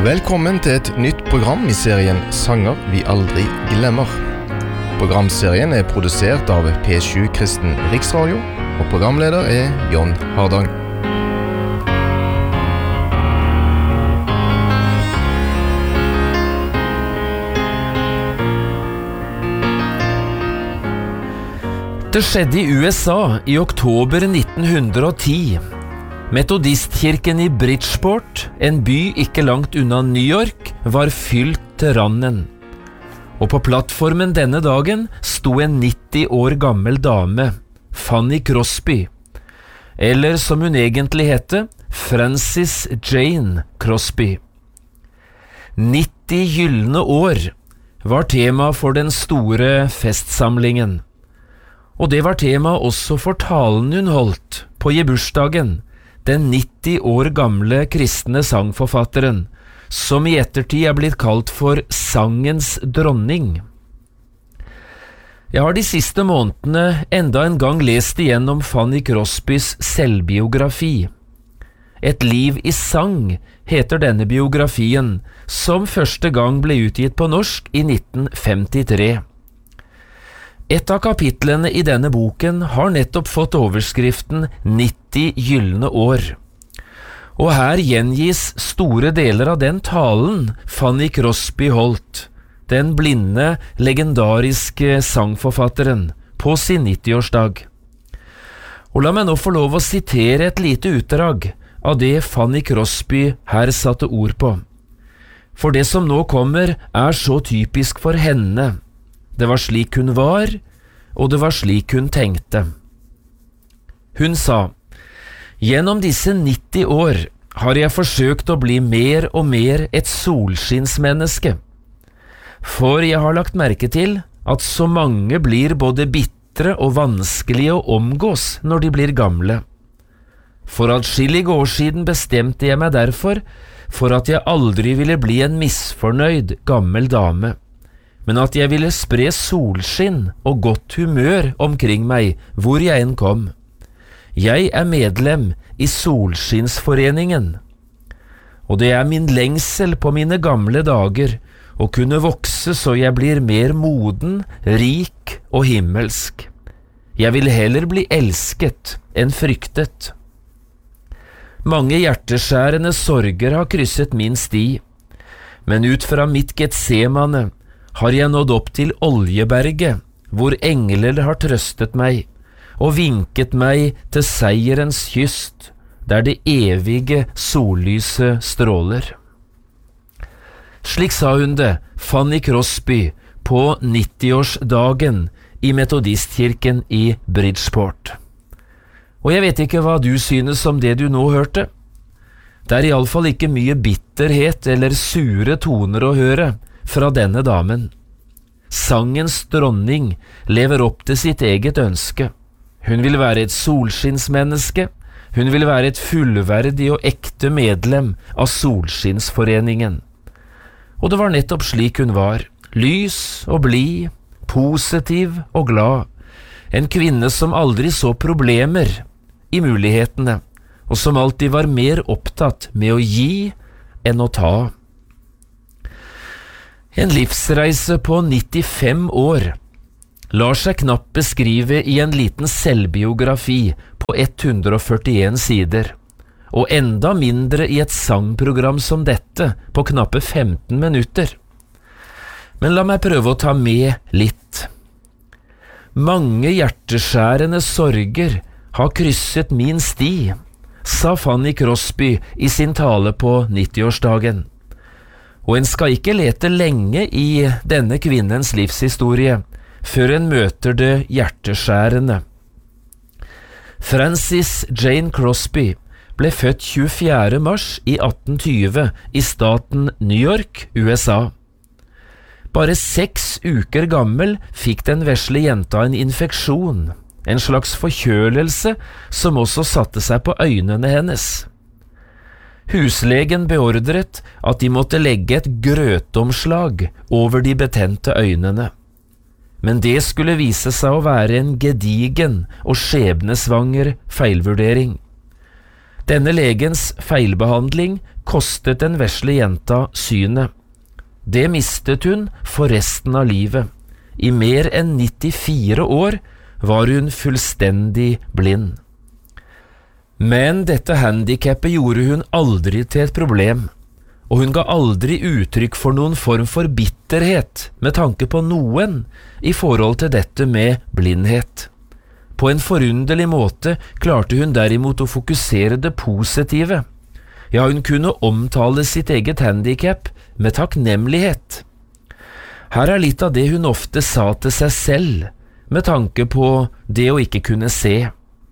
Velkommen til et nytt program i serien Sanger vi aldri glemmer. Programserien er produsert av P7 Kristen Riksradio, og programleder er John Hardang. Det skjedde i USA i oktober 1910. Metodistkirken i Bridgeport, en by ikke langt unna New York, var fylt til randen. Og på plattformen denne dagen sto en 90 år gammel dame, Fanny Crosby, eller som hun egentlig hette, Frances Jane Crosby. 90 gyllene år var tema for den store festsamlingen. Og det var tema også for talen hun holdt på gebursdagen, den 90 år gamle kristne sangforfatteren, som i ettertid er blitt kalt for sangens dronning. Jeg har de siste månedene enda en gang lest igjennom Fanny Crosbys selvbiografi. Et liv i sang heter denne biografien, som første gang ble utgitt på norsk i 1953. Et av kapitlene i denne boken har nettopp fått overskriften 90 gyllene år. Og her gjengis store deler av den talen Fanny Crosby holdt, den blinde, legendariske sangforfatteren, på sin 90-årsdag. Og la meg nå få lov å sitere et lite utdrag av det Fanny Crosby her satte ord på. For det som nå kommer er så typisk for henne. Det var slik hun var, og det var slik hun tenkte. Hun sa, «Gjennom disse 90 år har jeg forsøkt å bli mer og mer et solskinnsmenneske. For jeg har lagt merke til at så mange blir både bitre og vanskelige å omgås når de blir gamle. For adskillige år siden bestemte jeg meg derfor for at jeg aldri ville bli en misfornøyd gammel dame, men at jeg ville spre solskinn og godt humør omkring meg hvor jeg enn kom. Jeg er medlem i Solskinnsforeningen, og det er min lengsel på mine gamle dager å kunne vokse så jeg blir mer moden, rik og himmelsk. Jeg vil heller bli elsket enn fryktet. Mange hjerteskjærende sorger har krysset min sti, men ut fra mitt Getsemane har jeg nådd opp til Oljeberget, hvor engler har trøstet meg, og vinket meg til seierens kyst, der det evige sollyset stråler. Slik sa hun det, Fanny Crosby, på 90-årsdagen i Metodistkirken i Bridgeport. Og jeg vet ikke hva du synes om det du nå hørte. Det er i alle fall ikke mye bitterhet eller sure toner å høre fra denne damen. Sangens dronning lever opp til sitt eget ønske. Hun vil være et solskinnsmenneske. Hun vil være et fullverdig og ekte medlem av Solskinnsforeningen. Og det var nettopp slik hun var. Lys og blid, positiv og glad. En kvinne som aldri så problemer i mulighetene, og som alltid var mer opptatt med å gi enn å ta. En livsreise på 95 år lar seg knapt beskrive i en liten selvbiografi på 141 sider, og enda mindre i et sangprogram som dette på knappe 15 minutter. Men la meg prøve å ta med litt. Mange hjerteskjærende sorger har krysset min sti, sa Fanny Crosby i sin tale på 90-årsdagen. Og en skal ikke lete lenge i denne kvinnens livshistorie før en møter det hjerteskjærende. Frances Jane Crosby ble født 24. mars i 1820 i staten New York, USA. Bare 6 uker gammel fikk den vesle jenta en infeksjon, en slags forkjølelse som også satte seg på øynene hennes. Huslegen beordret at de måtte legge et grøtomslag over de betente øynene. Men det skulle vise seg å være en gedigen og skjebnesvanger feilvurdering. Denne legens feilbehandling kostet den vesle jenta synet. Det mistet hun for resten av livet. I mer enn 94 år var hun fullstendig blind. Men dette handicapet gjorde hun aldri til et problem, og hun ga aldri uttrykk for noen form for bitterhet med tanke på noen i forhold til dette med blindhet. På en forunderlig måte klarte hun derimot å fokusere det positive. Ja, hun kunne omtale sitt eget handicap med takknemlighet. Her er litt av det hun ofte sa til seg selv, med tanke på det å ikke kunne se.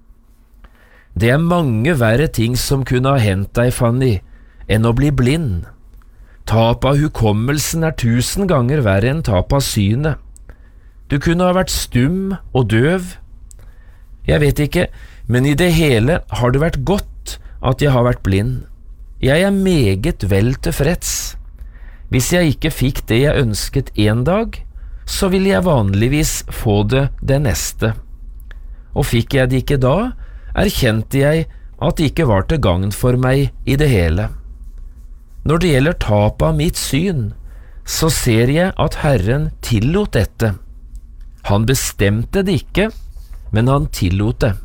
Det er mange verre ting som kunne ha hendt deg, Fanny, enn å bli blind. Tap av hukommelsen er 1000 ganger verre enn tap av synet. Du kunne ha vært stum og døv. Jeg vet ikke, men i det hele har det vært godt at jeg har vært blind. Jeg er meget vel tilfreds. Hvis jeg ikke fikk det jeg ønsket en dag, så ville jeg vanligvis få det den neste. Og fikk jeg det ikke da, erkjente jeg at det ikke var til gagn for meg i det hele. Når det gjelder tap av mitt syn, så ser jeg at Herren tillot dette. Han bestemte det ikke, men han tillot det.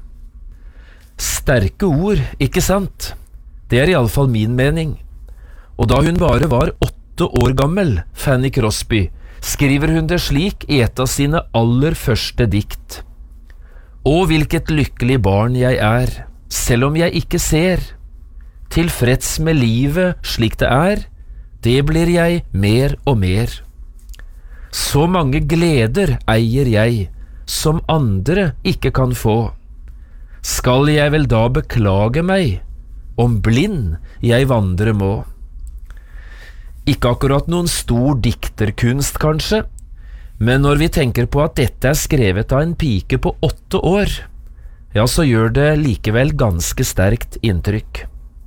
Sterke ord, ikke sant? Det er i alle fall min mening. Og da hun bare var 8 år gammel, Fanny Crosby, skriver hun det slik i et av sine aller første dikt. Å, hvilket lykkelig barn jeg er, selv om jeg ikke ser. Tilfreds med livet slik det er, det blir jeg mer og mer. Så mange gleder eier jeg, som andre ikke kan få. Skal jeg vel da beklage meg, om blind jeg vandre må? Ikke akkurat noen stor dikterkunst kanskje, men når vi tenker på at dette er skrevet av en pike på 8 år, ja, så gjør det likevel ganske sterkt inntrykk.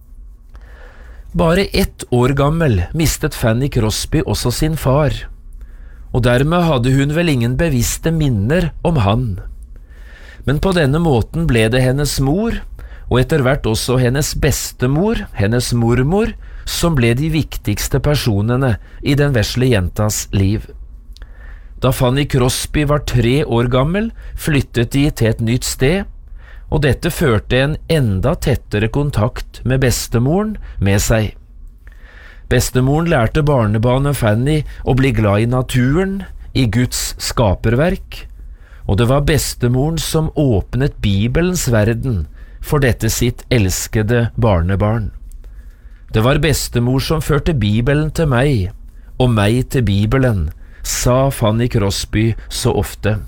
Bare 1 år gammel mistet Fanny Crosby også sin far, og dermed hadde hun vel ingen bevisste minner om han. Men på denne måten ble det hennes mor, og etter hvert også hennes bestemor, hennes mormor, som ble de viktigste personene i den vesle jentas liv. Da Fanny Crosby var 3 år gammel, flyttet de til et nytt sted, og dette førte en enda tettere kontakt med bestemoren med seg. Bestemoren lærte barnebarnet Fanny å bli glad i naturen, i Guds skaperverk, og det var bestemoren som åpnet Bibelens verden for dette sitt elskede barnebarn. Det var bestemor som førte Bibelen til meg, og meg til Bibelen, sa Fanny Crosby så ofte.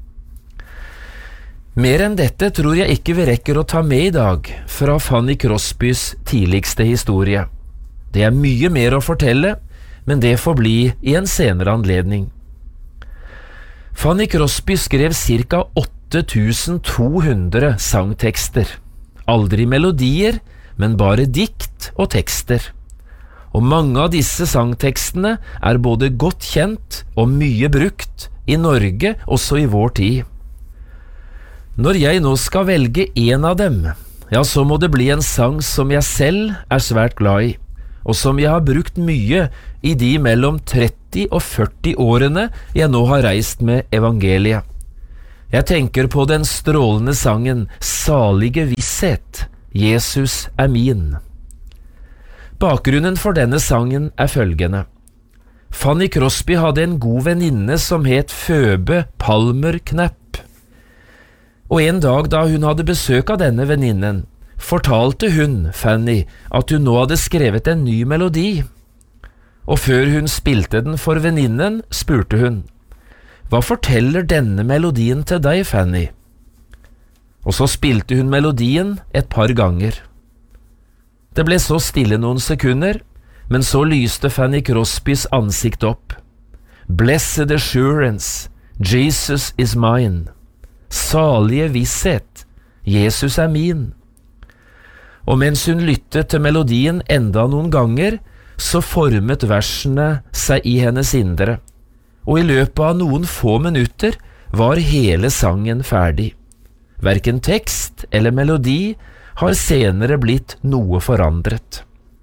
Mer enn dette tror jeg ikke vi rekker å ta med i dag fra Fanny Crosbys tidligste historie. Det er mye mer å fortelle, men det får bli i en senere anledning. Fanny Crosby skrev ca. 8200 sangtekster. Aldri melodier, men bare dikt og tekster. Og mange av disse sangtekstene er både godt kjent og mye brukt i Norge også i vår tid. Når jeg nå skal velge en av dem, ja, så må det bli en sang som jeg selv er svært glad i, og som jeg har brukt mye i de mellom 30 og 40 årene jeg nå har reist med evangeliet. Jeg tenker på den strålende sangen Salige visshet, Jesus er min. Bakgrunnen for denne sangen er følgende. Fanny Crosby hadde en god venninne som het Phoebe Palmer Knapp. Og en dag da hun hadde besøk av denne venninnen, fortalte hun, Fanny, at hun nå hadde skrevet en ny melodi. Og før hun spilte den for venninnen, spurte hun, «Hva forteller denne melodien til deg, Fanny?» Og så spilte hun melodien et par ganger. Det ble så stille noen sekunder, men så lyste Fanny Crosbys ansikt opp. «Blessed assurance, Jesus is mine. Salige visshet, Jesus er min.» Og mens hun lyttet til melodien enda noen ganger, så formet versene seg i hennes indre, og i løpet av noen få minutter var hele sangen ferdig. Hverken tekst eller melodi har senere blitt noe forandret.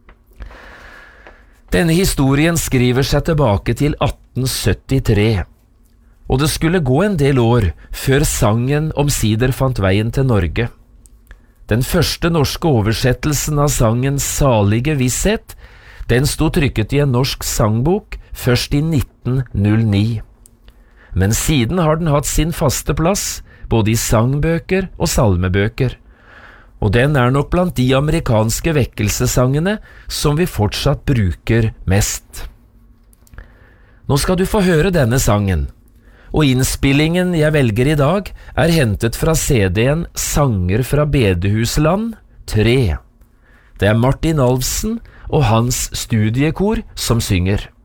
Denne historien skriver seg tilbake til 1873, og det skulle gå en del år før sangen omsider fant veien til Norge. Den første norske oversettelsen av sangen Salige Visshet, den sto trykket i en norsk sangbok først i 1909. Men siden har den hatt sin faste plass, både i sangbøker og salmebøker, og den er nok blant de amerikanske vekkelsessangene som vi fortsatt bruker mest. Nå skal du få høre denne sangen, og innspillingen jeg velger i dag er hentet fra CD-en Sanger fra Bedehusland 3. Det er Martin Alfsen og hans studiekor som synger.